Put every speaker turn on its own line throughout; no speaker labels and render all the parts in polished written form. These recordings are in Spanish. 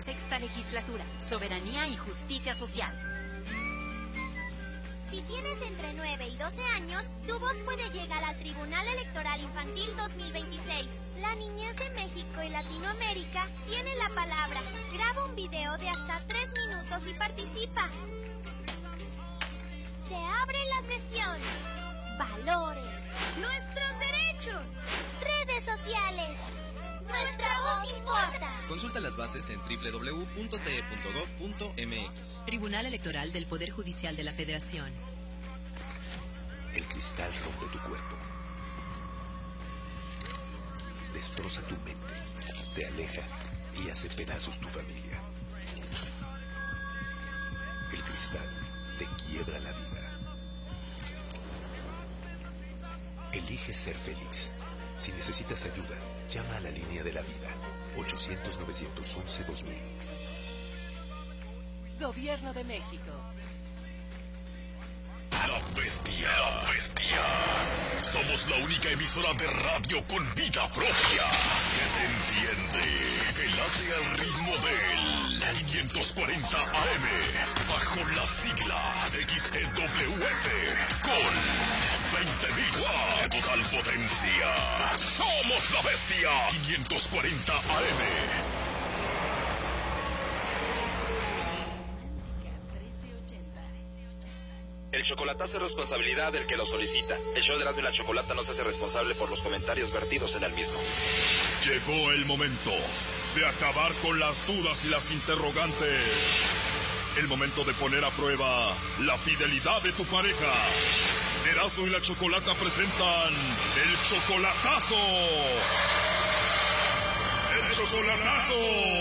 Sexta Legislatura, Soberanía y Justicia Social.
Si tienes entre 9 y 12 años, tu voz puede llegar al Tribunal Electoral Infantil 2026. La niñez de México y Latinoamérica tiene la palabra. Graba un video de hasta 3 minutos y participa. Se abre la sesión. Valores. Nuestros derechos. Redes sociales. Nuestra voz importa.
Consulta las bases en www.te.gov.mx.
Tribunal Electoral del Poder Judicial de la Federación.
El cristal rompe tu cuerpo. Destroza tu mente, te aleja y hace pedazos tu familia. El cristal te quiebra la vida. Elige ser feliz. Si necesitas ayuda, llama a la línea de la vida. 800-911-2000.
Gobierno de México.
La Bestia. La Bestia. Somos la única emisora de radio con vida propia que te entiende, que late al ritmo del 540 AM, bajo las siglas XEWF, con 20.000 watts de total potencia. Somos la Bestia. 540 AM.
El chocolatazo es responsabilidad del que lo solicita. El show de Erasmo y la Chocolata no se hace responsable por los comentarios vertidos en el mismo.
Llegó el momento de acabar con las dudas y las interrogantes. El momento de poner a prueba la fidelidad de tu pareja. Erasmo y la Chocolata presentan el chocolatazo. ¡El chocolatazo!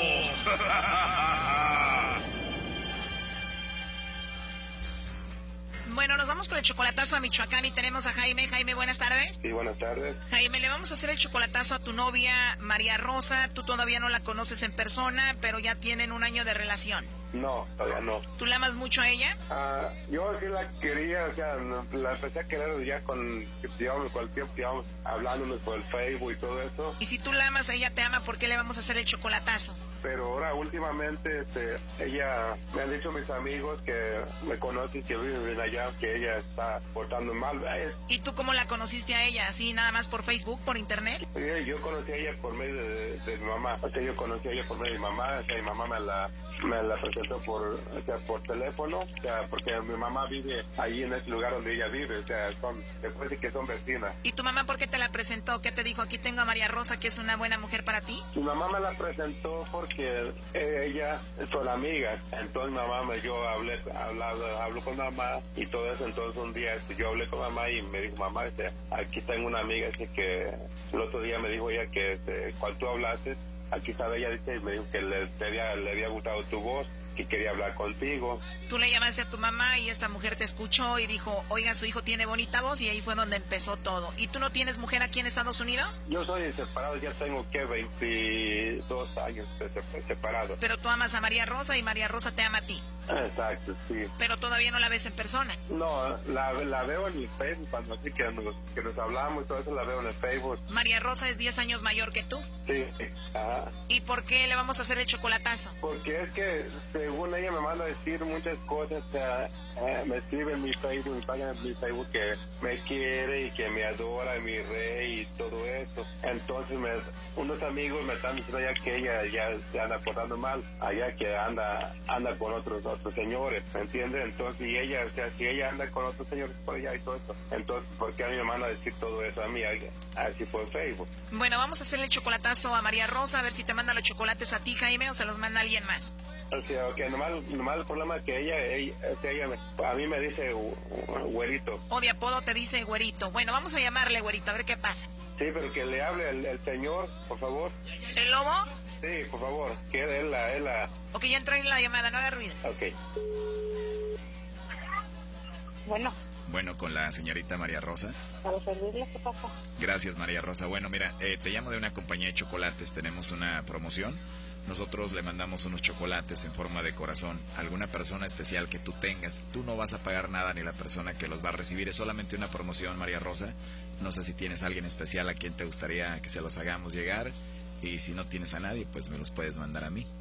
Bueno, nos vamos con el chocolatazo a Michoacán y tenemos a Jaime. Jaime, buenas tardes.
Sí, buenas tardes.
Jaime, le vamos a hacer el chocolatazo a tu novia María Rosa. Tú todavía no la conoces en persona, pero ya tienen 1 año de relación.
No, todavía no.
¿Tú la amas mucho a ella?
Yo sí la quería, o sea, la empecé a querer ya con el tiempo que íbamos hablándonos por el Facebook y todo eso.
Y si tú la amas, ella te ama, ¿por qué le vamos a hacer el chocolatazo?
Pero ahora últimamente ella, me han dicho mis amigos que me conocen, que viven allá, que ella está portando mal.
¿Y tú cómo la conociste a ella? ¿Así nada más por Facebook, por internet?
Sí, yo conocí a ella por medio de mi mamá. O sea, yo conocí a ella por medio de mi mamá. O sea, mi mamá me la presentó por teléfono. O sea, porque mi mamá vive ahí en ese lugar donde ella vive. O sea, después de que son vecinas.
¿Y tu mamá por qué te la presentó? ¿Qué te dijo? Aquí tengo a María Rosa, que es una buena mujer para ti.
Mi mamá me la presentó porque ella es su amiga. Entonces mamá, yo hablo con mamá y todo eso. Entonces un día yo hablé con mamá y me dijo, mamá, aquí tengo una amiga que el otro día me dijo ella que cuando tú hablaste, aquí estaba ella, dice, y me dijo que le había gustado tu voz, que quería hablar contigo.
Tú le llamaste a tu mamá y esta mujer te escuchó y dijo, oiga, su hijo tiene bonita voz, y ahí fue donde empezó todo. ¿Y tú no tienes mujer aquí en Estados Unidos?
Yo soy separado, ya tengo 22 años separado.
Pero tú amas a María Rosa y María Rosa te ama a ti.
Exacto, sí.
Pero todavía no la ves en persona.
No, la veo en el Facebook, cuando así que nos hablamos y todo eso, la veo en el Facebook.
María Rosa es 10 años mayor que tú.
Sí, ajá.
¿Y por qué le vamos a hacer el chocolatazo?
Porque es que según ella me manda a decir muchas cosas, me escribe en mi Facebook, mi página en mi Facebook que me quiere y que me adora, mi rey y todo eso. Entonces unos amigos me están diciendo ya que ella ya se anda portando mal, allá que anda con otros señores, ¿me entiendes? Entonces, y ella, o sea, si ella anda con otros señores por allá y todo eso, entonces, ¿por qué a mí me manda a decir todo eso a mí, así por Facebook?
Bueno, vamos a hacerle el chocolatazo a María Rosa, a ver si te manda los chocolates a ti, Jaime, o se los manda alguien más.
O sea, okay, nomás el problema es que ella a mí me dice güerito.
O de apodo te dice güerito. Bueno, vamos a llamarle güerito, a ver qué pasa.
Sí, pero que le hable el señor, por favor.
¿El lobo?
Sí, por favor, que él la...
Ok, ya entró en la llamada, no haga ruido.
Ok.
Bueno, con la señorita María Rosa.
Para servirle, ¿qué pasa?
Gracias, María Rosa. Bueno, mira, te llamo de una compañía de chocolates. Tenemos una promoción. Nosotros le mandamos unos chocolates en forma de corazón a alguna persona especial que tú tengas. Tú no vas a pagar nada ni la persona que los va a recibir. Es solamente una promoción, María Rosa. No sé si tienes a alguien especial a quien te gustaría que se los hagamos llegar. Y si no tienes a nadie, pues me los puedes mandar a mí.